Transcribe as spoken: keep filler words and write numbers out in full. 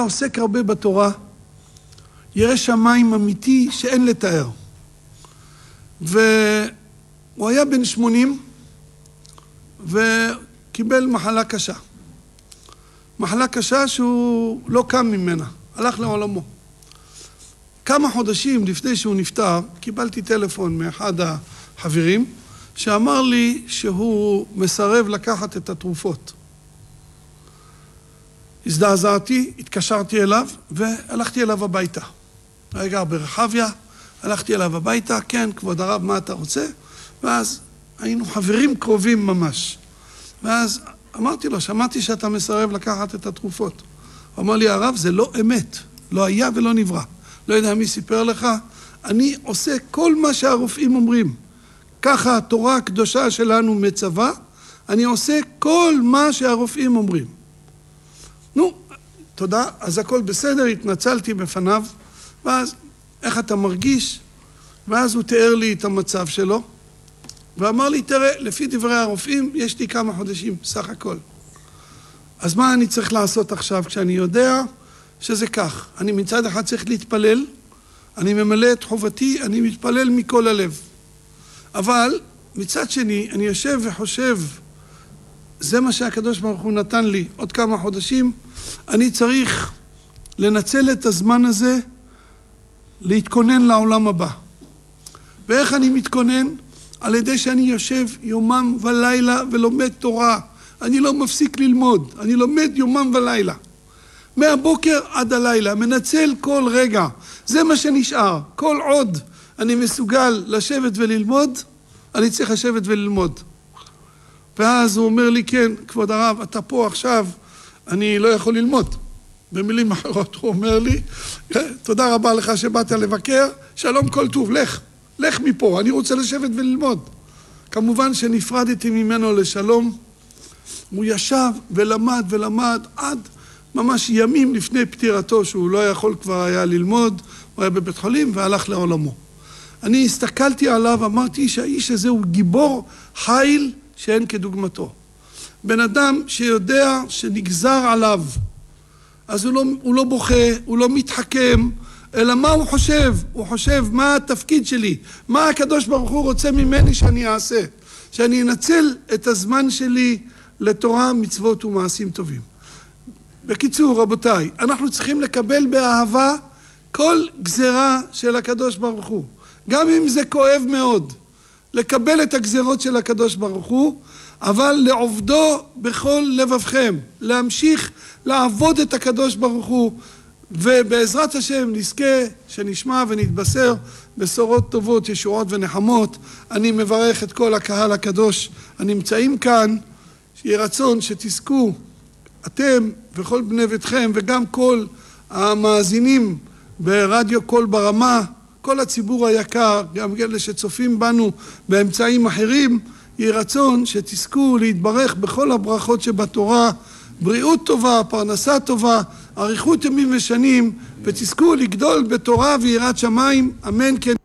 עוסק הרבה בתורה, ירא שמיים אמיתי שאין לתאר. והוא היה בן שמונים וקיבל מחלה קשה. מחלה קשה שהוא לא קם ממנה, הלך לעולמו. כמה חודשים לפני שהוא נפטר, קיבלתי טלפון מאחד החברים, שאמר לי שהוא מסרב לקחת את התרופות. הזדעזעתי, התקשרתי אליו והלכתי אליו הביתה. היה גר ברחביה, הלכתי אליו הביתה, כן, כבוד הרב, מה אתה רוצה? ואז היינו חברים קרובים ממש. ואז אמרתי לו, שמעתי שאתה מסרב לקחת את התרופות. הוא אמר לי, הרב, זה לא אמת, לא היה ולא נברא. לא יודע מי סיפר לך, אני עושה כל מה שהרופאים אומרים. ככה התורה הקדושה שלנו מצווה, אני עושה כל מה שהרופאים אומרים. נו, תודה, אז הכל בסדר, התנצלתי בפניו, ואז איך אתה מרגיש? ואז הוא תיאר לי את המצב שלו, ואמר לי, תראה, לפי דברי הרופאים, יש לי כמה חודשים, סך הכל. אז מה אני צריך לעשות עכשיו כשאני יודע שזה כך? אני מצד אחד צריך להתפלל, אני ממלא את חובתי, אני מתפלל מכל הלב. אבל מצד שני, אני יושב וחושב, זה מה שהקדוש ברוך הוא נתן לי עוד כמה חודשים, אני צריך לנצל את הזמן הזה, להתכונן לעולם הבא. ואיך אני מתכונן? על ידי שאני יושב יומם ולילה ולומד תורה. אני לא מפסיק ללמוד, אני לומד יומם ולילה. מהבוקר עד הלילה, מנצל כל רגע. זה מה שנשאר. כל עוד אני מסוגל לשבת וללמוד, אני צריך לשבת וללמוד. ואז הוא אומר לי, כן, כבוד הרב, אתה פה עכשיו, אני לא יכול ללמוד. במילים אחרות הוא אומר לי, תודה רבה לך שבאת לבקר, שלום כל טוב, לך, לך מפה, אני רוצה לשבת וללמוד. כמובן שנפרדתי ממנו לשלום, הוא ישב ולמד ולמד עד ממש ימים לפני פטירתו, שהוא לא יכול כבר היה ללמוד, הוא היה בבית חולים והלך לעולמו. אני הסתכלתי עליו, אמרתי שהאיש הזה הוא גיבור חיל שאין כדוגמתו. בן אדם שיודע שנגזר עליו, אז הוא לא, הוא לא בוכה, הוא לא מתחכם, אלא מה הוא חושב? הוא חושב מה התפקיד שלי, מה הקדוש ברוך הוא רוצה ממני שאני אעשה, שאני אנצל את הזמן שלי לתורה, מצוות ומעשים טובים. בקיצור, רבותיי, אנחנו צריכים לקבל באהבה כל גזרה של הקדוש ברוך הוא, גם אם זה כואב מאוד, לקבל את הגזרות של הקדוש ברוך הוא, אבל לעובדו בכל לבבכם, להמשיך לעבוד את הקדוש ברוך הוא, ובעזרת השם נזכה שנשמע ונתבשר בשורות טובות, ישועות ונחמות. אני מברך את כל הקהל הקדוש הנמצאים כאן, שיהיה רצון שתזכו אתם וכל בני ביתכם וגם כל המאזינים ברדיו קול ברמה, כל הציבור היקר, גם אלה שצופים בנו באמצעים אחרים, יהיה רצון שתזכו להתברך בכל הברכות שבתורה, בריאות טובה, פרנסה טובה, אריכות ימים ושנים, ותזכו לגדול בתורה ויראת שמיים, אמן כן.